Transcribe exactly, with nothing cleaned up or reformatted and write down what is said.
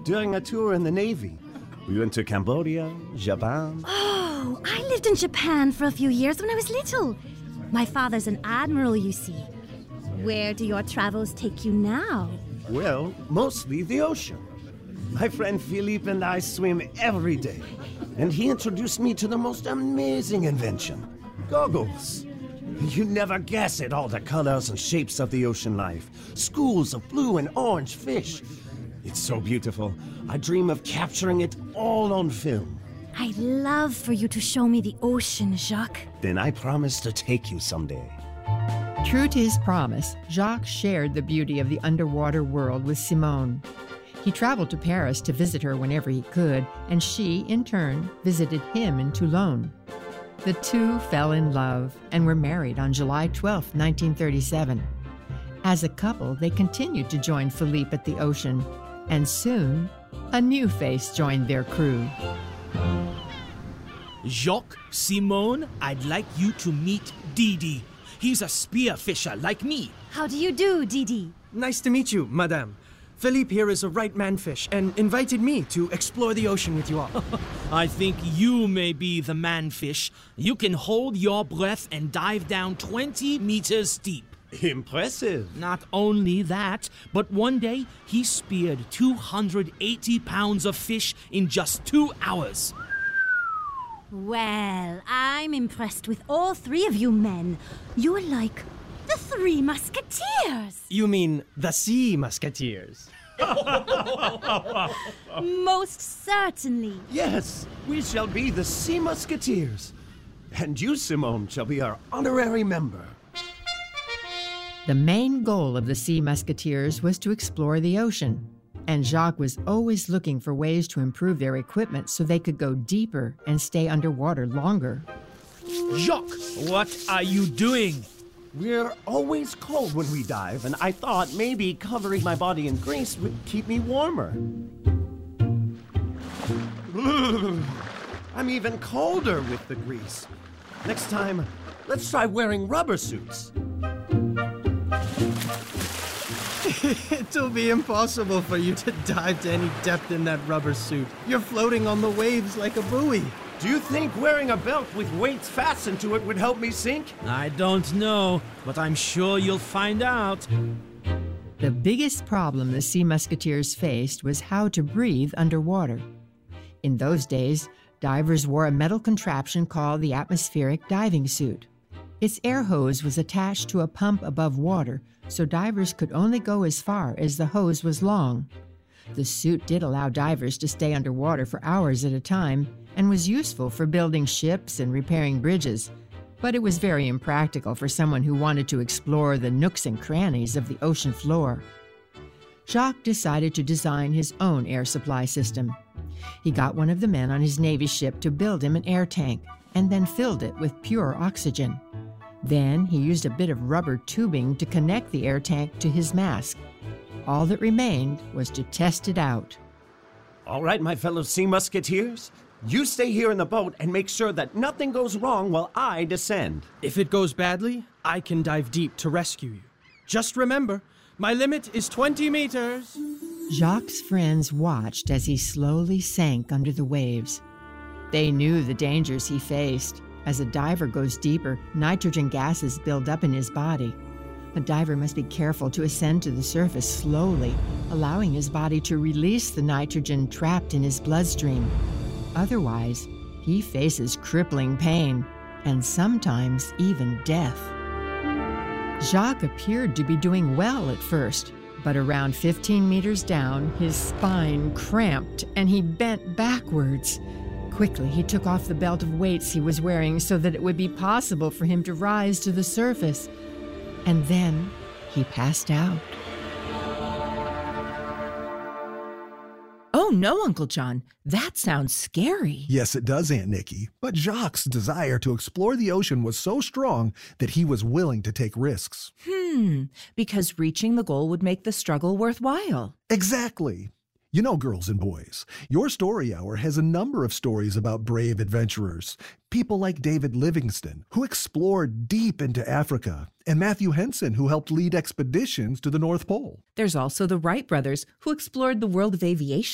during a tour in the Navy. We went to Cambodia, Japan. Oh, I lived in Japan for a few years when I was little. My father's an admiral, you see. Where do your travels take you now? Well, mostly the ocean. My friend Philippe and I swim every day, and he introduced me to the most amazing invention, goggles. You never guess at all the colors and shapes of the ocean life. Schools of blue and orange fish. It's so beautiful. I dream of capturing it all on film. I'd love for you to show me the ocean, Jacques. Then I promise to take you someday. True to his promise, Jacques shared the beauty of the underwater world with Simone. He traveled to Paris to visit her whenever he could, and she, in turn, visited him in Toulon. The two fell in love and were married on July twelfth, nineteen thirty-seven. As a couple, they continued to join Philippe at the ocean, and soon, a new face joined their crew. Jacques, Simone, I'd like you to meet Didi. He's a spearfisher like me. How do you do, Didi? Nice to meet you, madame. Philippe here is a right man fish and invited me to explore the ocean with you all. I think you may be the manfish. You can hold your breath and dive down twenty meters deep. Impressive. Not only that, but one day he speared two hundred eighty pounds of fish in just two hours. Well, I'm impressed with all three of you men. You're like the Three Musketeers. You mean the Sea Musketeers? Most certainly. Yes, we shall be the Sea Musketeers. And you, Simone, shall be our honorary member. The main goal of the Sea Musketeers was to explore the ocean, and Jacques was always looking for ways to improve their equipment so they could go deeper and stay underwater longer. Jacques, what are you doing? We're always cold when we dive, and I thought maybe covering my body in grease would keep me warmer. I'm even colder with the grease. Next time, let's try wearing rubber suits. It'll be impossible for you to dive to any depth in that rubber suit. You're floating on the waves like a buoy. Do you think wearing a belt with weights fastened to it would help me sink? I don't know, but I'm sure you'll find out. The biggest problem the Sea Musketeers faced was how to breathe underwater. In those days, divers wore a metal contraption called the atmospheric diving suit. Its air hose was attached to a pump above water, so divers could only go as far as the hose was long. The suit did allow divers to stay underwater for hours at a time and was useful for building ships and repairing bridges, but it was very impractical for someone who wanted to explore the nooks and crannies of the ocean floor. Jacques decided to design his own air supply system. He got one of the men on his Navy ship to build him an air tank and then filled it with pure oxygen. Then he used a bit of rubber tubing to connect the air tank to his mask. All that remained was to test it out. All right, my fellow Sea Musketeers. You stay here in the boat and make sure that nothing goes wrong while I descend. If it goes badly, I can dive deep to rescue you. Just remember, my limit is twenty meters. Jacques' friends watched as he slowly sank under the waves. They knew the dangers he faced. As a diver goes deeper, nitrogen gases build up in his body. A diver must be careful to ascend to the surface slowly, allowing his body to release the nitrogen trapped in his bloodstream. Otherwise, he faces crippling pain and sometimes even death. Jacques appeared to be doing well at first, but around fifteen meters down, his spine cramped and he bent backwards. Quickly, he took off the belt of weights he was wearing so that it would be possible for him to rise to the surface. And then he passed out. Oh, no, Uncle John. That sounds scary. Yes, it does, Aunt Nikki. But Jacques' desire to explore the ocean was so strong that he was willing to take risks. Hmm, because reaching the goal would make the struggle worthwhile. Exactly. You know, girls and boys, your story hour has a number of stories about brave adventurers. People like David Livingstone, who explored deep into Africa, and Matthew Henson, who helped lead expeditions to the North Pole. There's also the Wright brothers, who explored the world of aviation.